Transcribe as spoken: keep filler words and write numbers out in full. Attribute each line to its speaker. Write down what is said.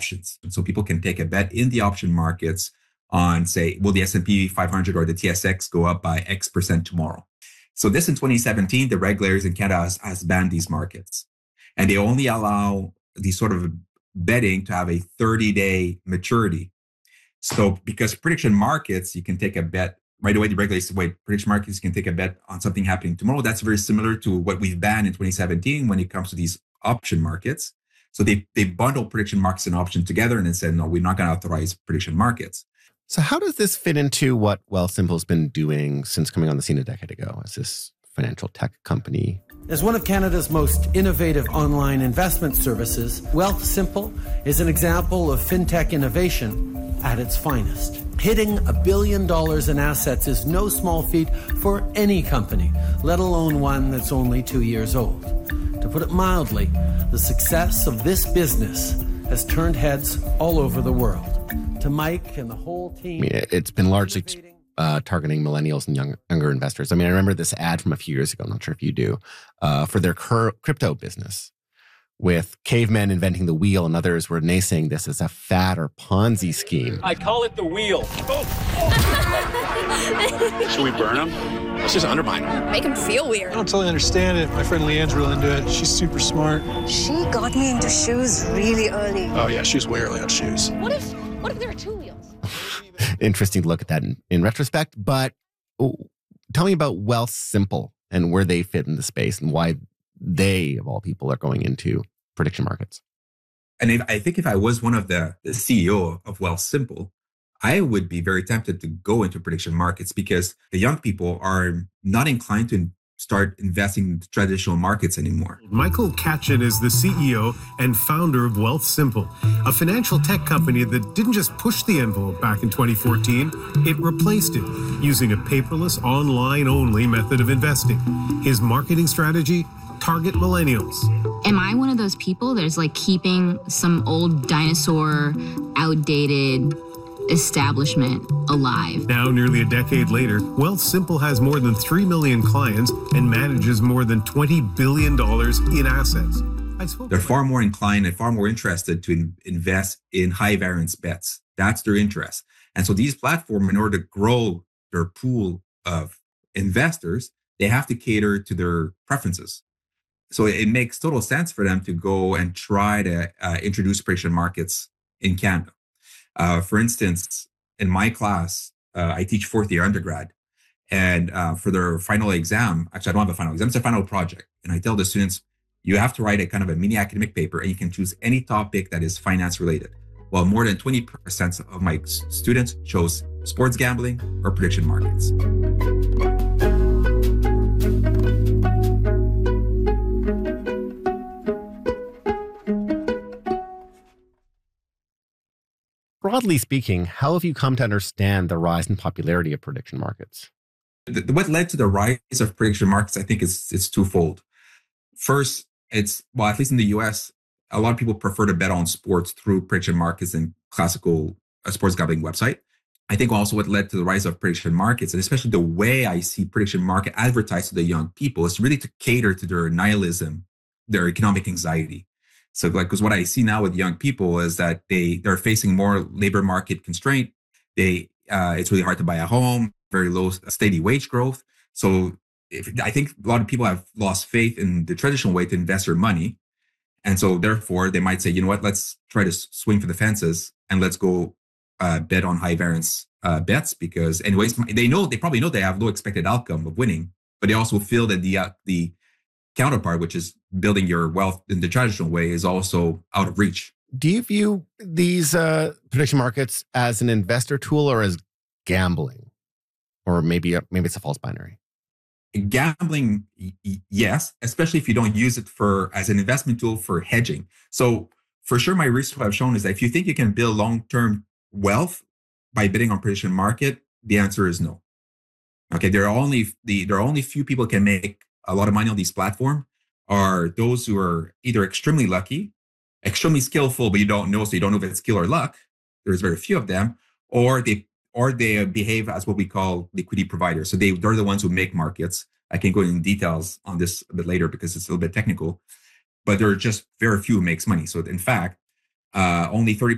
Speaker 1: options. And so people can take a bet in the option markets on, say, will the S and P five hundred or the T S X go up by X percent tomorrow? So this in twenty seventeen, the regulators in Canada has, has banned these markets. And they only allow these sort of betting to have a thirty-day maturity. So because prediction markets, you can take a bet right away. The regulators say, wait, prediction markets, you can take a bet on something happening tomorrow. That's very similar to what we've banned in twenty seventeen when it comes to these option markets. So they they bundle prediction markets and option together and then said, no, we're not going to authorize prediction markets.
Speaker 2: So how does this fit into what Wealthsimple's been doing since coming on the scene a decade ago as this financial tech company?
Speaker 3: As one of Canada's most innovative online investment services, Wealthsimple is an example of fintech innovation at its finest. Hitting a billion dollars in assets is no small feat for any company, let alone one that's only two years old. To put it mildly, the success of this business has turned heads all over the world. To Mike and the whole team.
Speaker 2: I mean, it's been largely uh, targeting millennials and young, younger investors. I mean, I remember this ad from a few years ago, I'm not sure if you do, uh, for their cur- crypto business with cavemen inventing the wheel and others were naysaying this as a fad or Ponzi scheme.
Speaker 4: I call it the wheel. Oh.
Speaker 5: Should we burn them? Let's just undermine them.
Speaker 6: Make them feel weird.
Speaker 7: I don't totally understand it. My friend Leanne's real into it. She's super smart.
Speaker 6: She got me into shoes really early.
Speaker 7: Oh, yeah, she's way early on shoes.
Speaker 6: What if, what if there are two wheels?
Speaker 2: Interesting to look at that in, in retrospect. But oh, tell me about Wealthsimple and where they fit in the space and why they, of all people, are going into prediction markets.
Speaker 1: And if, I think if I was one of the, the C E O of Wealthsimple, I would be very tempted to go into prediction markets because the young people are not inclined to start investing in traditional markets anymore.
Speaker 8: Michael Katchen is the C E O and founder of Wealthsimple, a financial tech company that didn't just push the envelope back in twenty fourteen, it replaced it using a paperless, online-only method of investing. His marketing strategy? Target millennials.
Speaker 9: Am I one of those people that's like keeping some old dinosaur, outdated establishment alive?
Speaker 8: Now, nearly a decade later, Wealthsimple has more than three million clients and manages more than twenty billion dollars in assets.
Speaker 1: They're far more inclined and far more interested to in- invest in high variance bets. That's their interest. And so these platforms, in order to grow their pool of investors, they have to cater to their preferences. So it makes total sense for them to go and try to uh, introduce prediction markets in Canada. Uh, for instance, in my class, uh, I teach fourth year undergrad. And uh, for their final exam, actually, I don't have a final exam, it's a final project. And I tell the students, you have to write a kind of a mini academic paper and you can choose any topic that is finance related. Well, more than twenty percent of my students chose sports gambling or prediction markets.
Speaker 2: Broadly speaking, how have you come to understand the rise in popularity of prediction markets?
Speaker 1: The, what led to the rise of prediction markets, I think, is it's twofold. First, it's, well, at least in the U S, a lot of people prefer to bet on sports through prediction markets and classical uh, sports gambling website. I think also what led to the rise of prediction markets, and especially the way I see prediction market advertised to the young people, is really to cater to their nihilism, their economic anxiety. So like, because what I see now with young people is that they, they're facing more labor market constraint. They, uh, it's really hard to buy a home, very low steady wage growth. So if, I think a lot of people have lost faith in the traditional way to invest their money. And so therefore they might say, you know what, let's try to swing for the fences and let's go uh, bet on high variance uh, bets, because anyways, they know, they probably know they have low expected outcome of winning, but they also feel that the, uh, the counterpart, which is building your wealth in the traditional way, is also out of reach.
Speaker 2: Do you view these uh, prediction markets as an investor tool or as gambling? Or maybe, maybe it's a false binary?
Speaker 1: Gambling, y- yes, especially if you don't use it for as an investment tool for hedging. So for sure, my research I've shown is that if you think you can build long-term wealth by bidding on prediction market, the answer is no. Okay, there are only the there are only few people can make a lot of money on these platforms are those who are either extremely lucky, extremely skillful, but you don't know, so you don't know if it's skill or luck. There's very few of them, or they or they behave as what we call liquidity providers. So they, they're the ones who make markets. I can go into details on this a bit later because it's a little bit technical, but there are just very few who makes money. So in fact, uh, only thirty